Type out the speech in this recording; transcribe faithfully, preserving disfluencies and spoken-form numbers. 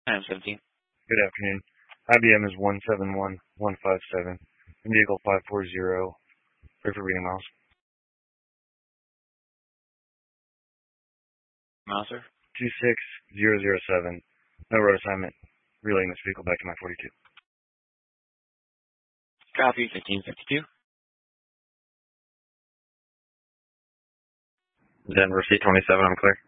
I am seventeen. Good afternoon. I B M is one seven one one five seven. And vehicle five four zero. Pray for reading miles. Miles, sir? two six zero zero seven. No road assignment. Relaying this vehicle back to my forty-two. Copy, fifteen fifty-two. Denver C twenty-seven, I'm clear.